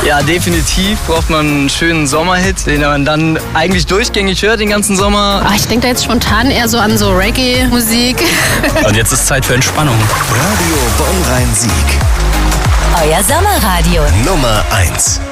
Ja, definitiv braucht man einen schönen Sommerhit, den man dann eigentlich durchgängig hört den ganzen Sommer. Ich denke da jetzt spontan eher so an so Reggae-Musik. Und jetzt ist Zeit für Entspannung. Radio Bonn-Rhein-Sieg. Euer Sommerradio. Nummer 1.